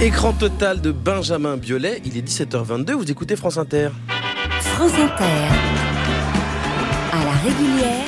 Écran total de Benjamin Biolay, il est 17h22, vous écoutez France Inter. France Inter, à la régulière,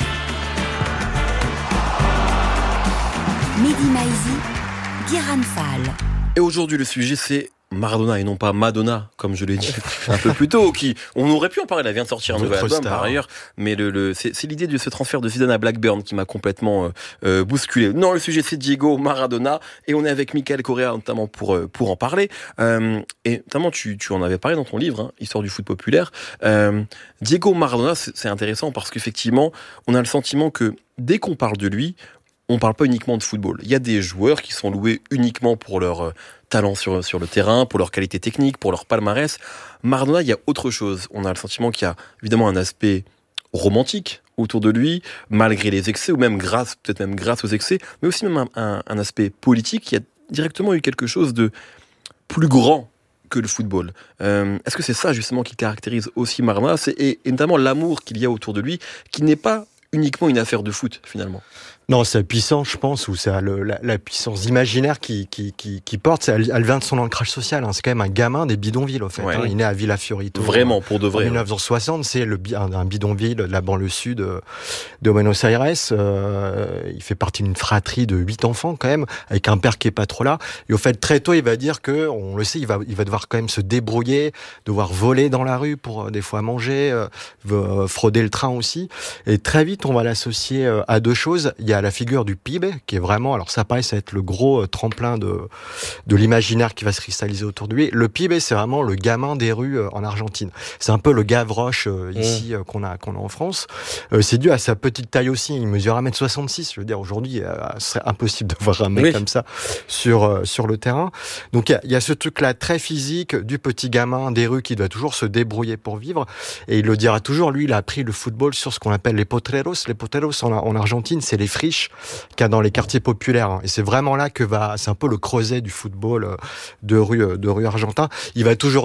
Mehdi Maizi, Guérin Fall. Et aujourd'hui, le sujet, c'est Maradona et non pas Madonna, comme je l'ai dit un peu plus tôt. On aurait pu en parler, elle vient de sortir un nouvel album par ailleurs, mais c'est l'idée de ce transfert de Zidane à Blackburn qui m'a complètement bousculé. Non, le sujet c'est Diego Maradona et on est avec Michael Correa notamment pour en parler. Et notamment tu en avais parlé dans ton livre, hein, Histoire du foot populaire. Diego Maradona, c'est intéressant parce qu'effectivement, on a le sentiment que dès qu'on parle de lui, on parle pas uniquement de football. Il y a des joueurs qui sont loués uniquement pour leur talent sur le terrain, pour leur qualité technique, pour leur palmarès. Maradona, il y a autre chose. On a le sentiment qu'il y a évidemment un aspect romantique autour de lui, malgré les excès, ou même peut-être même grâce aux excès, mais aussi même un aspect politique. Il y a directement eu quelque chose de plus grand que le football. Est-ce que c'est ça justement qui caractérise aussi Maradona, et notamment l'amour qu'il y a autour de lui, qui n'est pas uniquement une affaire de foot finalement? Non, c'est la puissance, je pense, ou c'est la puissance imaginaire qui porte. Elle vient de son ancrage social. Hein. C'est quand même un gamin des bidonvilles, au fait. Ouais. Hein. Il est né à Villa Fiorito. Vraiment, pour de vrai. En 1960, c'est un bidonville de la banlieue sud de Buenos Aires. Il fait partie d'une fratrie de 8 enfants, quand même, avec un père qui est pas trop là. Et au fait, très tôt, il va dire que, on le sait, il va devoir quand même se débrouiller, devoir voler dans la rue pour des fois manger, frauder le train aussi. Et très vite, on va l'associer à deux choses. Il y a la figure du pibe, qui est vraiment, alors ça paraît, ça va être le gros tremplin de l'imaginaire qui va se cristalliser autour de lui. Le pibe, c'est vraiment le gamin des rues en Argentine. C'est un peu le Gavroche ici qu'on a en France. C'est dû à sa petite taille aussi. Il mesure 1m66. Je veux dire, aujourd'hui, ce serait impossible de voir un mec comme ça sur le terrain. Donc il y a ce truc-là très physique du petit gamin des rues qui doit toujours se débrouiller pour vivre. Et il le dira toujours, lui, il a appris le football sur ce qu'on appelle les potreros. Les potreros en Argentine, c'est les friches qu'il y a dans les quartiers populaires. Et c'est vraiment là c'est un peu le creuset du football de rue argentin. Il va toujours